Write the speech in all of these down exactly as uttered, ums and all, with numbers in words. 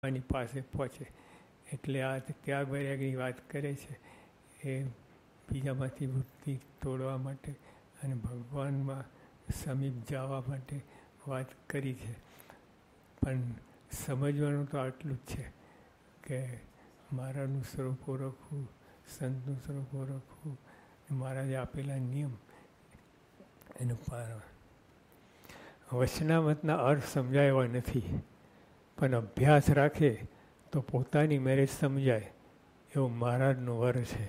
આની પાસે પહોંચે. એટલે આ ત્યાગ વૈરાગની વાત કરે છે એ બીજામાંથી વૃત્તિ તોડવા માટે અને ભગવાનમાં સમીપ જવા માટે વાત કરી છે. પણ સમજવાનું તો આટલું જ છે કે મારાનું સ્વરૂપ ઓળખવું, સંતનું સ્વરૂપ ઓળખવું, મહારાજે આપેલા નિયમ એનું પાલન. વચનામતના અર્થ સમજાય નથી, પણ અભ્યાસ રાખે તો પોતાની મેરેજ સમજાય એવું મહારાજનું વર છે.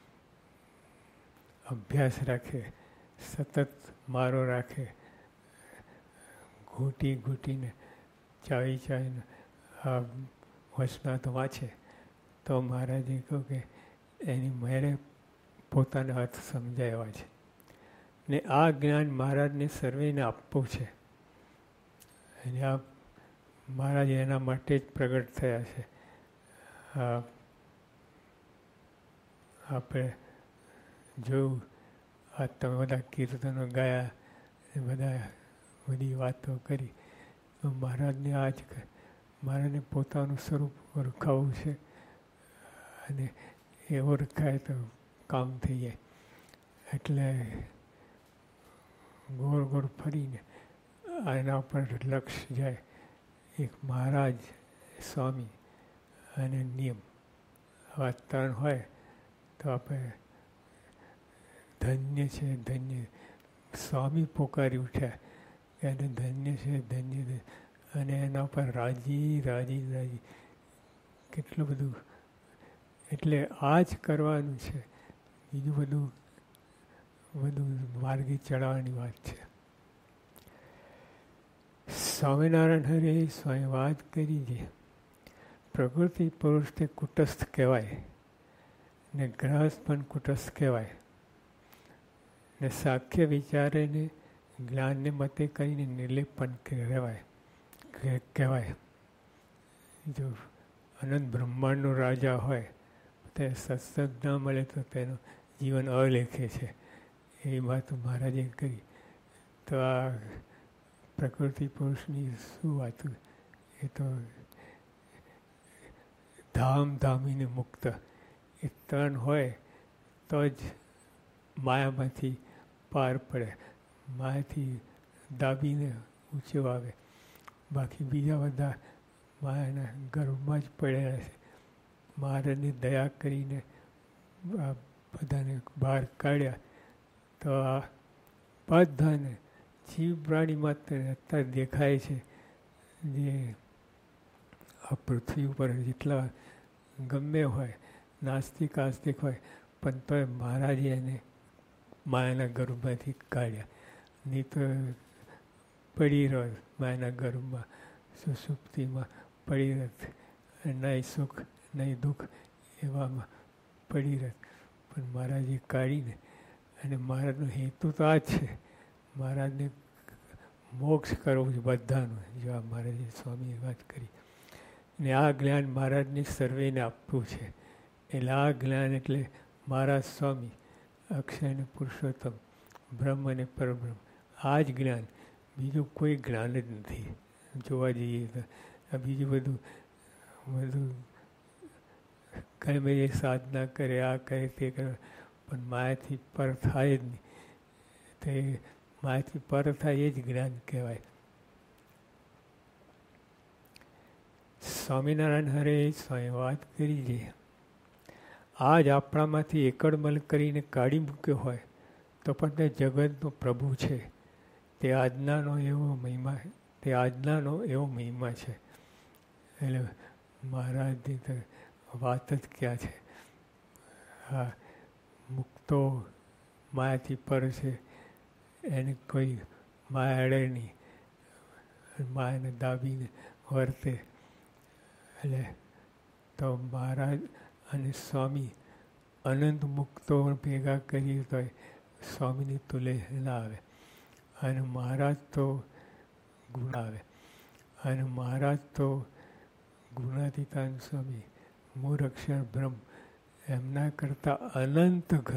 અભ્યાસ રાખે, સતત મારો રાખે, ઘૂંટી ઘૂંટીને ચાવી ચાવીને આ વચનાથ વાંચે તો મહારાજે કહ્યું કે એની મેરે પોતાના અર્થ સમજાવ્યા છે. ને આ જ્ઞાન મહારાજને સર્વેને આપવું છે. અને આ મહારાજ એના માટે જ પ્રગટ થયા છે. આ આપણે જોયું, આ તમે બધા કીર્તનો ગાયા, બધા બધી વાતો કરી, તો મહારાજને આ જ મહારાજને પોતાનું સ્વરૂપ ઓળખાવવું છે. અને એ ઓળખાય તો કામ થઈ જાય. એટલે ગોળ ગોળ ફરીને એના પર લક્ષ જાય. એક મહારાજ, સ્વામી અને નિયમ, આવા ત્રણ હોય તો આપણે ધન્ય છે ધન્ય. સ્વામી પોકારી ઉઠ્યા કે એને ધન્ય છે ધન્ય, અને એના પર રાજી રાજી રાજી કેટલું બધું. એટલે આ જ કરવાનું છે, બીજું બધું બધું માર્ગે ચડાવવાની વાત છે. સ્વામિનારાયણ હરે સ્વયં વાત કરી છે. પ્રકૃતિ પુરુષ તે કુટસ્થ કહેવાય ને ગ્રહસ્થ પણ કુટસ્થ કહેવાય. ને સાખ્ય વિચારેને જ્ઞાનને મતે કરીને નિર્લેપ પણ કહેવાય કહેવાય. જો અનંત બ્રહ્માંડનો રાજા હોય તે સત્સંગ ના મળે તો તેનું જીવન અલેખે છે. એ વાત મહારાજે કરી. તો આ પ્રકૃતિ પુરુષની શું વાત? એ તો ધામ ધામીને મુક્ત એ ત્રણ હોય તો જ માયામાંથી પાર પડે, માયાથી દાબીને ઊંચો આવે. બાકી બીજા બધા માયાના ગર્ભમાં જ પડેલા છે. મહારાજને દયા કરીને આ બધાને બહાર કાઢ્યા. તો આ બધાને જીવ પ્રાણી માત્ર અત્યારે દેખાય છે, જે આ પૃથ્વી ઉપર જેટલા ગમે હોય, નાસ્તિક આસ્તિક હોય, પણ તોય મહારાજે એને માયાના ગર્ભમાંથી કાઢ્યા. નહીં તો પડી રહ્યો માયાના ગર્ભમાં, સુષુપ્તિમાં પડી રહેત, નહીં સુખ નહીં દુઃખ એવામાં પડી રહેત. પણ મહારાજે કાઢીને, અને મહારાજનો હેતુ તો આ જ છે, મહારાજને મોક્ષ કરવું છે બધાનું. જો આ મહારાજે સ્વામીએ વાત કરી. ને આ જ્ઞાન મહારાજને સર્વેને આપવું છે. એટલે આ જ્ઞાન એટલે મહારાજ સ્વામી, અક્ષય અને પુરુષોત્તમ, બ્રહ્મ અને પરબ્રહ્મ. આ જ જ્ઞાન, બીજું કોઈ જ્ઞાન જ નથી. જોવા જઈએ તો આ બીજું બધું બધું ગમે એ સાધના કરે, આ કરે તે કરે, પણ માયાથી પર થાય જ નહીં. તે માયાથી પર થાય એ જ જ્ઞાન કહેવાય. સ્વામિનારાયણ હરે સ્વયં વાત કરી છે. આ જ આપણામાંથી એકડમલ કરીને કાઢી મૂક્યો હોય તો પણ તે જગતનો પ્રભુ છે. તે આજ્ઞાનો એવો મહિમા તે આજ્ઞાનો એવો મહિમા છે. એટલે મહારાજની તો વાત જ ક્યાં છે. હા, મુક્તો માયાથી પર છે, એને કોઈ માયા અડે નહીં, માયાને દાબીને વર્તે. એટલે તો મહારાજ અને સ્વામી અનંત મુક્તો ભેગા કરીએ તો સ્વામીની તુલે ના આવે. અને મહારાજ તો ગુણ આવે. અને મહારાજ તો ગુણાતીતાન સ્વામી, મૂળ અક્ષર બ્રહ્મ, એમના કરતાં અનંત